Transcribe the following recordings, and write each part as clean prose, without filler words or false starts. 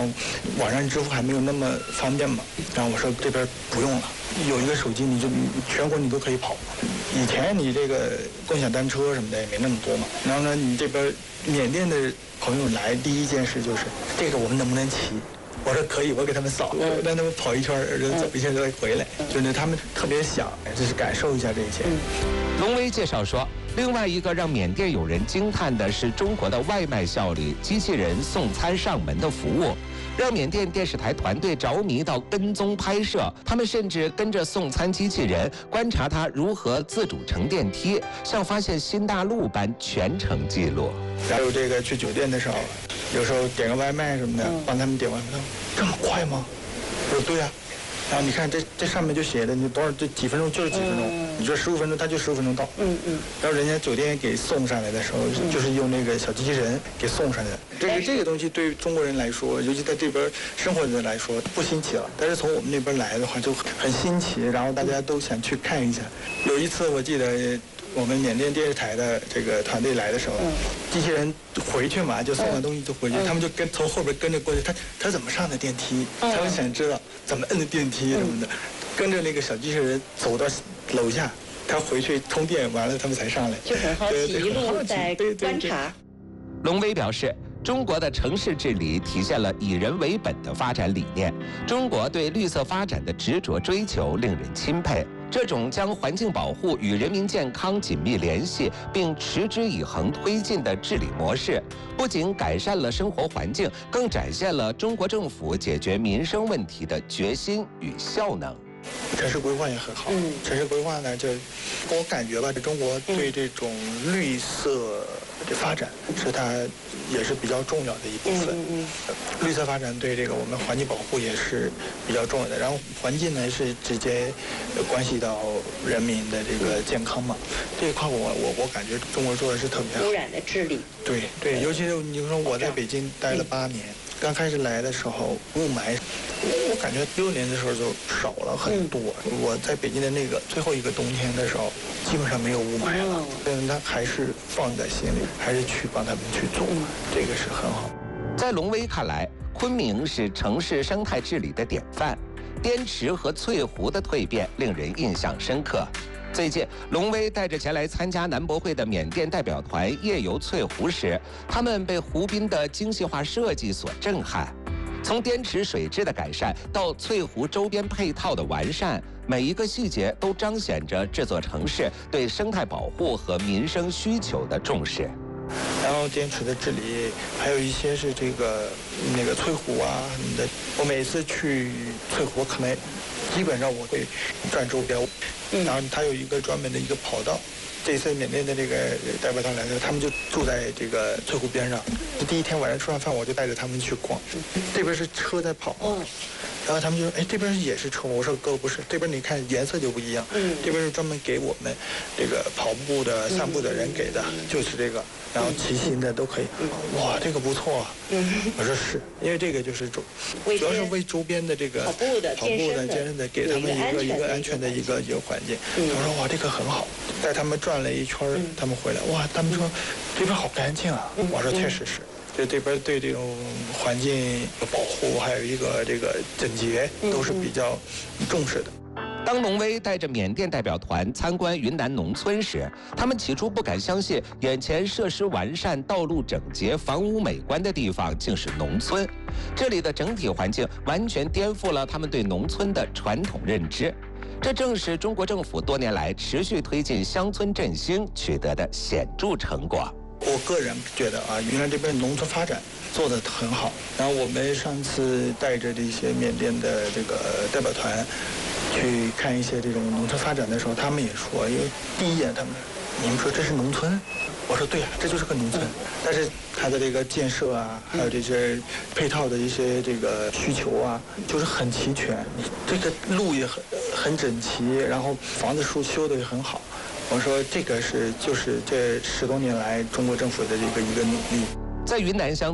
后网上支付还没有那么方便嘛，然后我说这边不用了，有一个手机你就全国你都可以跑。以前你这个共享单车什么的也没那么多嘛，然后呢，你这边缅甸的朋友来，第一件事就是这个我们能不能骑？我说可以，我给他们扫，让他们跑一圈，走一圈再回来，就是他们特别想，就是感受一下这些。 龙威介绍说，另外一个让缅甸友人惊叹的是中国的外卖效率，机器人送餐上门的服务，让缅甸电视台团队着迷到跟踪拍摄，他们甚至跟着送餐机器人观察它如何自主乘电梯，像发现新大陆般全程记录。 还有这个去酒店的时候，有时候点个外卖什么的，帮他们点外卖，这么快吗？我说对呀。然后你看这上面就写的，你多少这几分钟就是几分钟，你说15分钟，他就15分钟到。然后人家酒店给送上来的时候，就是用那个小机器人给送上来的。这个东西对于中国人来说，尤其在这边生活的人来说不新奇了，但是从我们那边来的话就很新奇，然后大家都想去看一下。有一次我记得我们缅甸电视台的这个团队来的时候，机器人回去嘛，就送完东西就回去，他们就从后边跟着过去，他怎么上的电梯，他们想知道怎么摁的电梯什么的，跟着那个小机器人走到楼下，他回去充电完了，他们才上来， 就很好奇，一路在观察。 龙威表示，中国的城市治理体现了以人为本的发展理念，中国对绿色发展的执着追求令人钦佩。这种将环境保护与人民健康紧密联系，并持之以恒推进的治理模式，不仅改善了生活环境，更展现了中国政府解决民生问题的决心与效能。 城市规划也很好，城市规划呢，就我感觉吧，中国对这种绿色的发展是它也是比较重要的一部分。绿色发展对这个我们环境保护也是比较重要的。然后环境呢是直接关系到人民的这个健康嘛，这一块我感觉中国做的是特别好。 污染的治理。 对，尤其是你说我在北京待了8年。刚开始来的时候，雾霾，我感觉6年的时候就少了很多。我在北京的那个最后一个冬天的时候，基本上没有雾霾了。但是他还是放在心里，还是去帮他们去做，这个是很好。 在龙威看来，昆明是城市生态治理的典范，滇池和翠湖的蜕变令人印象深刻。最近，龙威带着前来参加南博会的缅甸代表团夜游翠湖时，他们被湖滨的精细化设计所震撼。从滇池水质的改善到翠湖周边配套的完善，每一个细节都彰显着这座城市对生态保护和民生需求的重视。 然后滇池的治理，还有一些是这个那个翠湖啊什么的。我每次去翠湖，可能基本上我会转周边，然后它有一个专门的一个跑道。这次缅甸的这个代表团来的，他们就住在这个翠湖边上。第一天晚上吃完饭，我就带着他们去逛。这边是车在跑，然后他们就说：“哎，这边也是车吗？”我说：“哥，不是，这边你看颜色就不一样。这边是专门给我们这个跑步的、散步的人给的，就是这个。然后骑行的都可以。哇，这个不错啊。我说是，因为这个就是主要是为周边的这个跑步的、 健身的给他们一个安全的一个环境。我说哇，这个很好，带他们转了一圈，他们回来，哇，他们说这边好干净啊。我说确实是。”就这边对这种环境保护，还有一个这个整洁，都是比较重视的。 当龙威带着缅甸代表团参观云南农村时，他们起初不敢相信，眼前设施完善、道路整洁、房屋美观的地方竟是农村。这里的整体环境完全颠覆了他们对农村的传统认知。这正是中国政府多年来持续推进乡村振兴取得的显著成果。 我个人觉得啊，云南这边农村发展做得很好。然后我们上次带着这些缅甸的这个代表团去看一些这种农村发展的时候，他们也说，因为第一眼他们你们说这是农村，我说对呀，这就是个农村。但是它的这个建设啊，还有这些配套的一些这个需求啊，就是很齐全。这个路也很整齐，然后房子修得也很好。我说这个就是这10多年来中国政府的一个努力。 在云南乡村，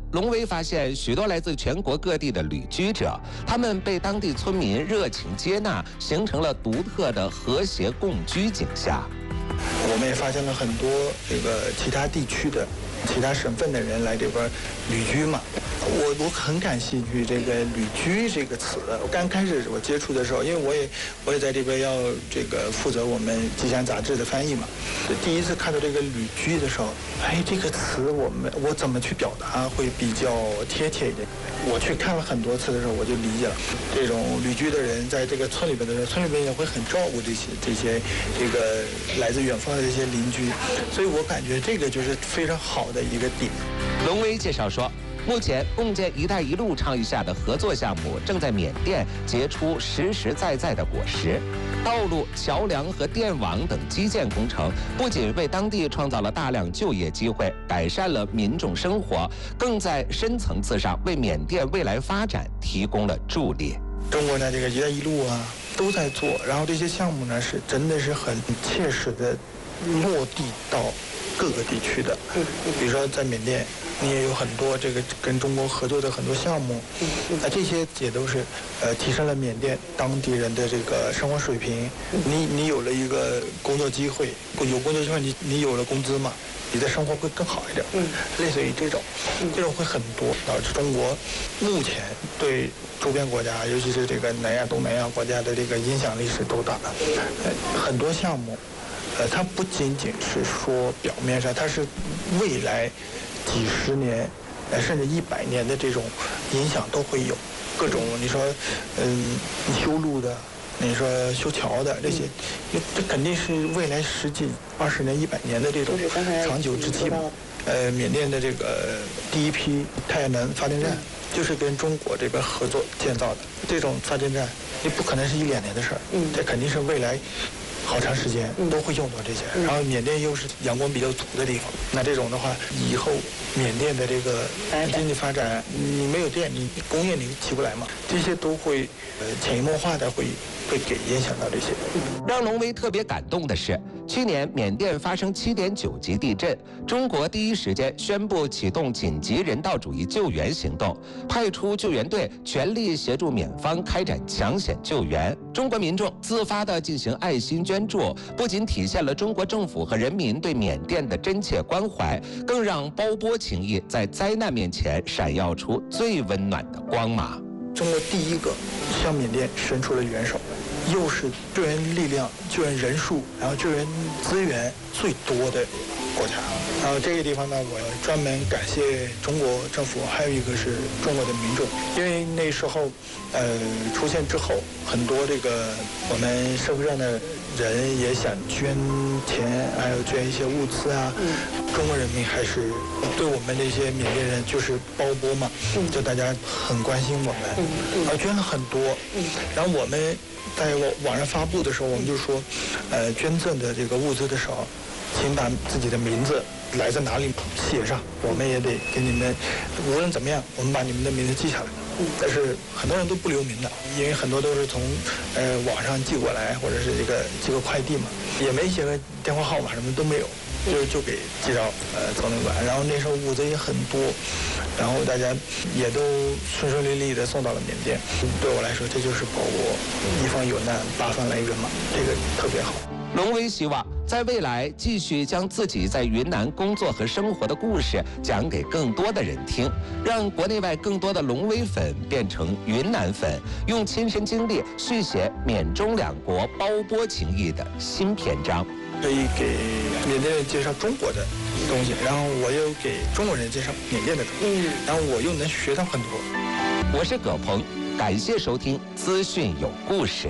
龙威发现许多来自全国各地的旅居者，他们被当地村民热情接纳，形成了独特的和谐共居景象。 我们也发现了很多这个其他地区的、其他省份的人来这边旅居嘛。我很感兴趣这个“旅居”这个词。我刚开始我接触的时候，因为我也在这边要这个负责我们吉祥杂志的翻译嘛。第一次看到这个“旅居”的时候，这个词我怎么去表达会比较贴切一点？我去看了很多次的时候，我就理解了，这种旅居的人在这个村里边的时候，村里边也会很照顾这些这个来自远方的这些邻居，所以我感觉这个就是非常好的一个点。 龙威介绍说，目前共建“一带一路”倡议下的合作项目正在缅甸结出实实在在的果实。道路、桥梁和电网等基建工程不仅为当地创造了大量就业机会，改善了民众生活，更在深层次上为缅甸未来发展提供了助力。 中国呢，这个“一带一路”啊都在做，然后这些项目呢是真的是很切实的落地到各个地区的。比如说在缅甸，你也有很多这个跟中国合作的很多项目，这些也都是提升了缅甸当地人的这个生活水平。你有了一个工作机会，有工作机会你有了工资嘛，你的生活会更好一点。类似于这种会很多，导致中国目前对周边国家，尤其是这个南亚、东南亚国家的这个影响力是都大的。很多项目，它不仅仅是说表面上，它是未来几十年，甚至100年的这种影响都会有。各种你说，修路的，你说修桥的这些，这肯定是未来10几、20年、100年的这种长久之计嘛。缅甸的这个第一批太阳能发电站，就是跟中国这边合作建造的。这种发电站，也不可能是1、2年的事儿，这肯定是未来好长时间都会用到这些。然后缅甸又是阳光比较足的地方，那这种的话，以后缅甸的这个经济发展，你没有电，你工业你起不来嘛，这些都会潜移默化的会给影响到这些。 让龙威特别感动的是，去年缅甸发生7.9级地震，中国第一时间宣布启动紧急人道主义救援行动，派出救援队全力协助缅方开展抢险救援。中国民众自发地进行爱心捐助，不仅体现了中国政府和人民对缅甸的真切关怀，更让胞波情谊在灾难面前闪耀出最温暖的光芒。 中国第一个向缅甸伸出了援手，又是救援力量、救援人数，然后救援资源最多的国家。然后这个地方呢，我专门感谢中国政府，还有一个是中国的民众，因为那时候，出现之后，很多这个我们社会上的人也想捐钱，还有捐一些物资啊。中国人民还是对我们这些缅甸人就是胞波嘛，就大家很关心我们，然后捐了很多。然后我们在网上发布的时候，我们就说，捐赠的这个物资的时候，请把自己的名字来自哪里写上，我们也得给你们，无论怎么样，我们把你们的名字记下来。但是很多人都不留名的，因为很多都是从网上寄过来，或者是这个寄个快递嘛，也没写个电话号码，什么都没有，就给寄到总领馆。然后那时候物资也很多，然后大家也都顺顺利利的送到了缅甸。对我来说，这就是保我一方有难，八方来援嘛，这个特别好。 龙威希望在未来继续将自己在云南工作和生活的故事讲给更多的人听，让国内外更多的龙威粉变成云南粉，用亲身经历续写缅中两国胞波情谊的新篇章。 可以给缅甸人介绍中国的东西，然后我又给中国人介绍缅甸的东西，然后我又能学到很多。 我是葛鹏，感谢收听资讯有故事。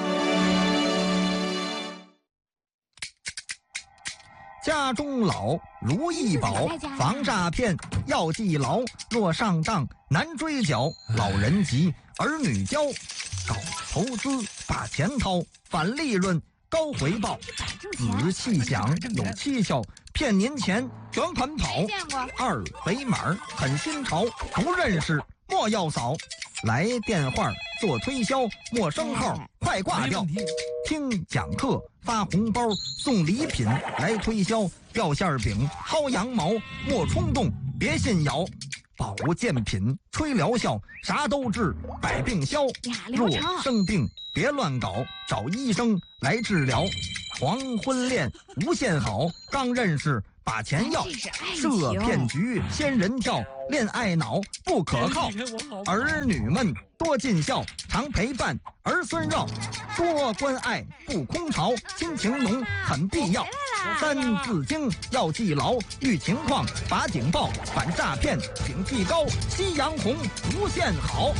家中老如意宝，防诈骗要记牢。若上当难追缴，老人急儿女教。搞投资把钱掏，返利润高回报。仔细想有蹊跷，骗您钱全款跑。二维码很新潮，不认识莫要扫。来电话做推销，陌生号快挂掉。听讲课发红包送礼品，来推销掉馅饼薅羊毛，莫冲动别信谣。 保健品，吹疗效，啥都治，百病消。若生病别乱搞，找医生来治疗。黄昏恋无限好，刚认识把钱要，设骗局仙人跳，恋爱脑不可靠。儿女们多尽孝，常陪伴儿孙绕，多关爱不空巢，亲情浓很必要。三字经要记牢，遇情况把警报，反诈骗警惕高，夕阳红无限好。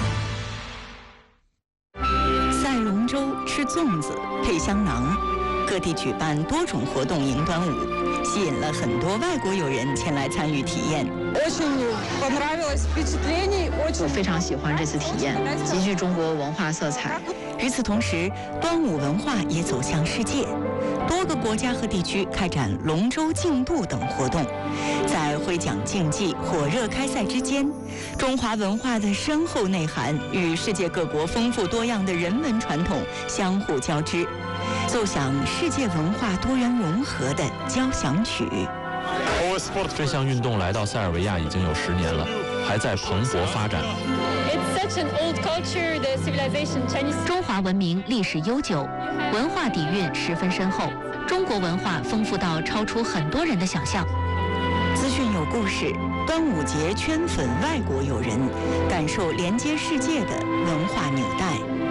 赛龙舟吃粽子配香囊，各地举办多种活动迎端午，吸引了很多外国友人前来参与体验。 我非常喜欢这次体验，极具中国文化色彩。 与此同时，端午文化也走向世界，多个国家和地区开展龙舟竞渡等活动，在挥桨竞技火热开赛之间，中华文化的深厚内涵与世界各国丰富多样的人文传统相互交织，奏响世界文化多元融合的交响曲。 这项运动来到塞尔维亚已经有10年了，还在蓬勃发展。 中华文明历史悠久，文化底蕴十分深厚，中国文化丰富到超出很多人的想象。 资讯有故事，端午节圈粉外国友人，感受连接世界的文化纽带。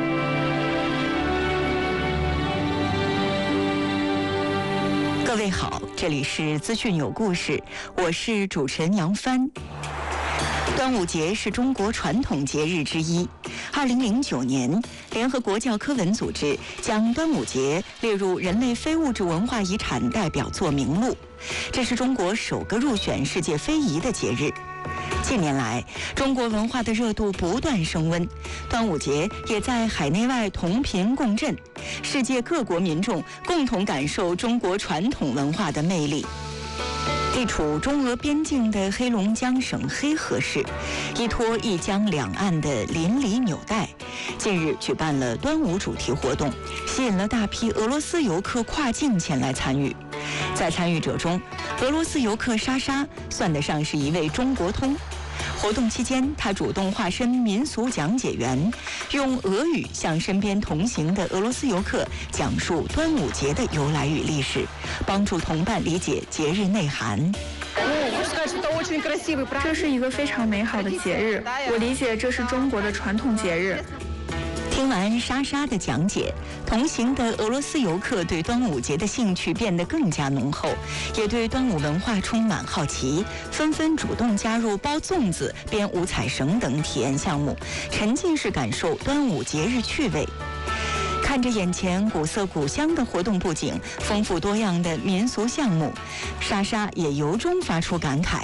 各位好，这里是资讯有故事，我是主持人杨帆。端午节是中国传统节日之一。2009年，联合国教科文组织将端午节列入人类非物质文化遗产代表作名录，这是中国首个入选世界非遗的节日。近年来，中国文化的热度不断升温，端午节也在海内外同频共振，世界各国民众共同感受中国传统文化的魅力。地处中俄边境的黑龙江省黑河市，依托一江两岸的邻里纽带，近日举办了端午主题活动，吸引了大批俄罗斯游客跨境前来参与。在参与者中，俄罗斯游客莎莎算得上是一位中国通。活动期间，他主动化身民俗讲解员，用俄语向身边同行的俄罗斯游客讲述端午节的由来与历史，帮助同伴理解节日内涵。 这是一个非常美好的节日，我理解这是中国的传统节日。 听完莎莎的讲解，同行的俄罗斯游客对端午节的兴趣变得更加浓厚，也对端午文化充满好奇，纷纷主动加入包粽子、编五彩绳等体验项目，沉浸式感受端午节日趣味。看着眼前古色古香的活动布景，丰富多样的民俗项目，莎莎也由衷发出感慨。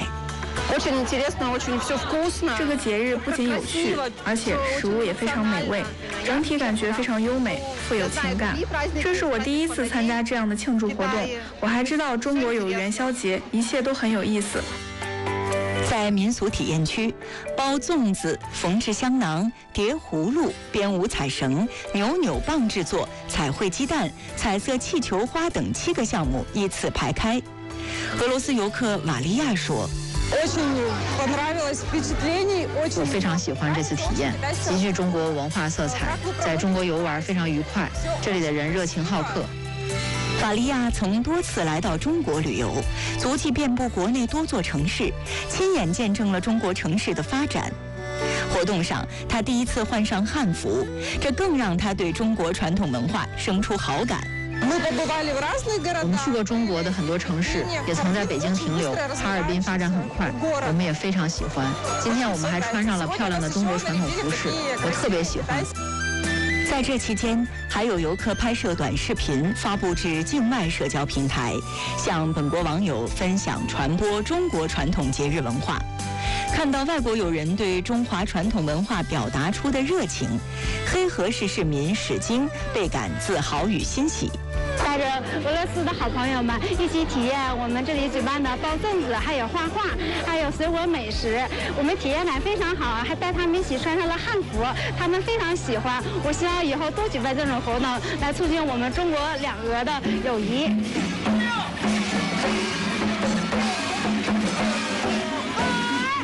这个节日不仅有趣，而且食物也非常美味，整体感觉非常优美，富有情感。这是我第一次参加这样的庆祝活动，我还知道中国有元宵节，一切都很有意思。 在民俗体验区，包粽子、缝制香囊、叠葫芦、编五彩绳、扭棒制作、彩绘鸡蛋、彩色气球花等7个项目依次排开。俄罗斯游客瓦利亚说：“ 我非常喜欢这次体验，极具中国文化色彩，在中国游玩非常愉快，这里的人热情好客。” 瓦利亚曾多次来到中国旅游，足迹遍布国内多座城市，亲眼见证了中国城市的发展。活动上，他第一次换上汉服，这更让他对中国传统文化生出好感。 我们去过中国的很多城市，也曾在北京停留。哈尔滨发展很快，我们也非常喜欢。今天我们还穿上了漂亮的中国传统服饰，我特别喜欢。 在这期间，还有游客拍摄短视频发布至境外社交平台，向本国网友分享传播中国传统节日文化。看到外国友人对中华传统文化表达出的热情，黑河市市民史晶倍感自豪与欣喜。 带着俄罗斯的好朋友们一起体验我们这里举办的包粽子，还有画画，还有水果美食，我们体验感非常好，还带他们一起穿上了汉服，他们非常喜欢。我希望以后多举办这种活动，来促进我们中国两俄的友谊。 这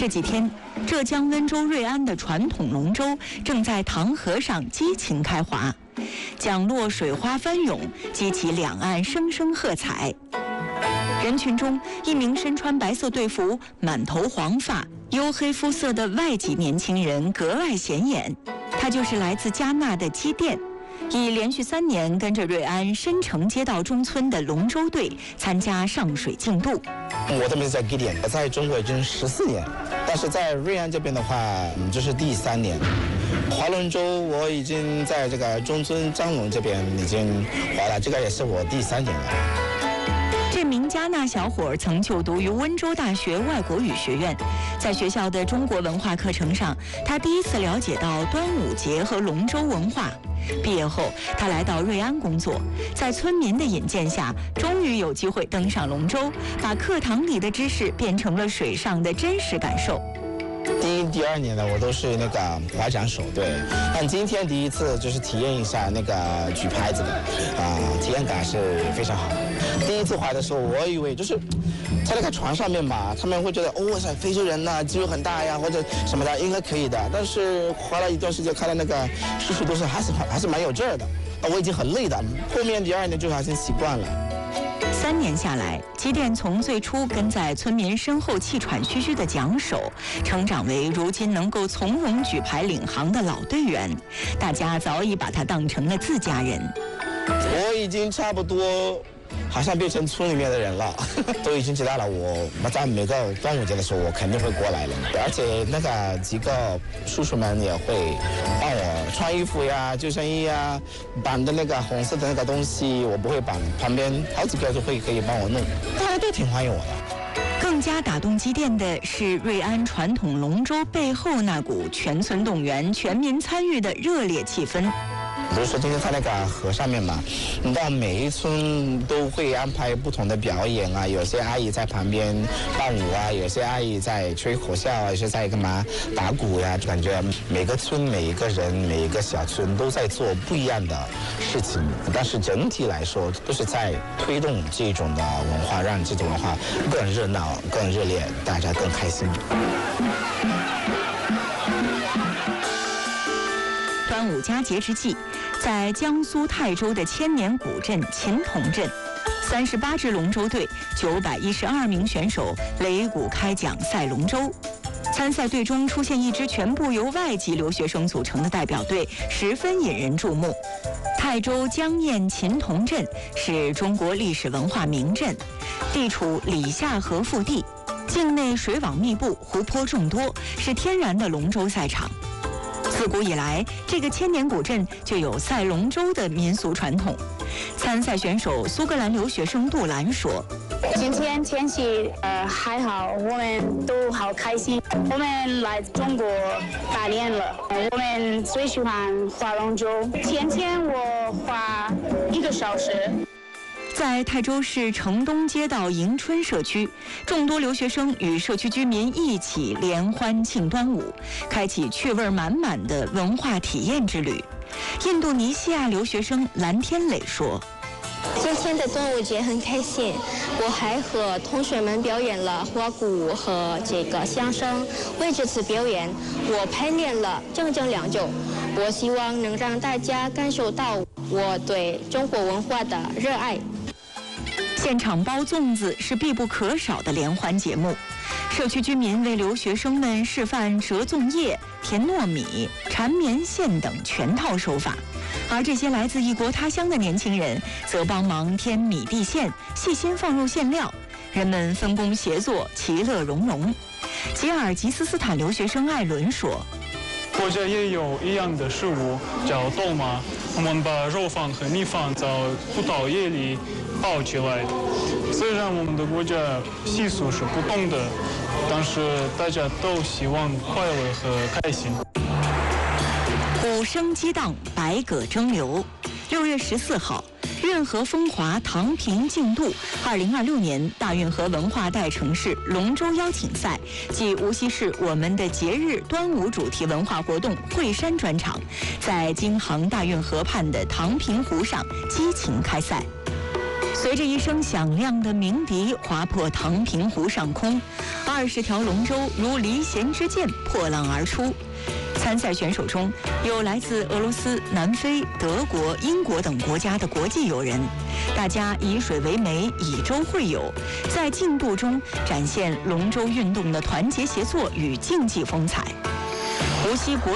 这几天，浙江温州瑞安的传统龙舟正在塘河上激情开划，桨落水花翻涌，激起两岸声声喝彩。人群中，一名身穿白色队服、满头黄发、黝黑肤色的外籍年轻人格外显眼，他就是来自加纳的基甸。已连续3年跟着瑞安深城街道中村的龙舟队参加上水竞渡。 我的名字叫 Gideon， 我在中国已经14年，但是在瑞安这边的话，这是第3年。划龙舟我已经在这个中村张龙这边已经划了，这个也是我第3年了。 这名加纳小伙曾就读于温州大学外国语学院，在学校的中国文化课程上，他第一次了解到端午节和龙舟文化。毕业后，他来到瑞安工作，在村民的引荐下，终于有机会登上龙舟，把课堂里的知识变成了水上的真实感受。 第1、第2年呢，我都是那个划桨手，对。但今天第一次就是体验一下那个举牌子的，体验感是非常好。第一次划的时候，我以为就是在那个船上面嘛，他们会觉得哇塞，非洲人呐，肌肉很大呀，或者什么的，应该可以的。但是划了一段时间，看到那个叔叔都是还是蛮有劲儿的。我已经很累的，后面第2年就好像习惯了。 3年下来，基甸从最初跟在村民身后气喘吁吁的桨手，成长为如今能够从容举牌领航的老队员。大家早已把他当成了自家人。 我已经差不多好像变成村里面的人了，都已经知道了。我在每个端午节的时候，我肯定会过来的。而且那个几个叔叔们也会帮我穿衣服呀、救生衣呀，绑的那个红色的那个东西我不会绑，旁边好几个就可以帮我弄，大家都挺欢迎我的。 更加打动基甸的是瑞安传统龙舟背后那股全村动员、全民参与的热烈气氛。 比如说今天在那个河上面嘛，你到每一村都会安排不同的表演啊，有些阿姨在旁边伴舞啊，有些阿姨在吹口哨啊，有些在干嘛打鼓呀，就感觉每个村、每一个人、每一个小村都在做不一样的事情，但是整体来说都是在推动这种的文化，让这种文化更热闹、更热烈，大家更开心。 端午佳节之际，在江苏泰州的千年古镇秦同镇，38支龙舟队、912名选手擂鼓开桨赛龙舟。参赛队中出现一支全部由外籍留学生组成的代表队，十分引人注目。泰州江堰秦同镇是中国历史文化名镇，地处里夏河腹地，境内水网密布，湖泊众多，是天然的龙舟赛场。自古以来，这个千年古镇就有赛龙舟的民俗传统。参赛选手苏格兰留学生杜兰说：“ 今天天气还好，我们都好开心。我们来中国8年了，我们最喜欢划龙舟。天天我划1个小时。” 在泰州市城东街道迎春社区，众多留学生与社区居民一起联欢庆端午，开启趣味满满的文化体验之旅。印度尼西亚留学生蓝天磊说：“ 今天的端午节很开心，我还和同学们表演了花鼓和这个相声。为这次表演，我排练了整整2周。我希望能让大家感受到我对中国文化的热爱。” 现场包粽子是必不可少的联欢节目，社区居民为留学生们示范折粽叶、填糯米、缠棉线等全套手法，而这些来自异国他乡的年轻人则帮忙添米地线，细心放入馅料，人们分工协作，其乐融融。吉尔吉斯斯坦留学生艾伦说：“ 国家也有一样的事物叫豆麻，我们把肉放和米放在葡萄叶里包起来。虽然我们的国家习俗是不同的，但是大家都希望快乐和开心。” 鼓声激荡，百舸争流。6月14号，运河风华唐平竞渡2026年大运河文化代城市龙舟邀请赛暨无锡市我们的节日端午主题文化活动惠山专场，在京杭大运河畔的唐平湖上激情开赛。 随着一声响亮的鸣笛划破唐平湖上空，20条龙舟如离弦之箭破浪而出。参赛选手中有来自俄罗斯、南非、德国、英国等国家的国际友人，大家以水为媒，以舟会友，在竞渡中展现龙舟运动的团结协作与竞技风采。无锡国